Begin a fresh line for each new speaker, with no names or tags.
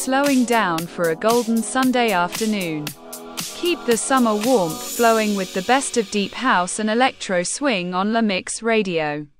slowing down for a golden Sunday afternoon. Keep the summer warmth flowing with the best of deep house and electro swing on La Mix Radio.